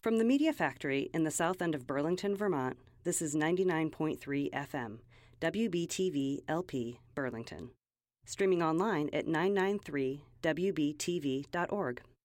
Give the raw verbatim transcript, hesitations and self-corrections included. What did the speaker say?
From the Media Factory in the south end of Burlington, Vermont, this is ninety-nine point three F M, W B T V L P, Burlington. Streaming online at nine ninety-three W B T V dot org.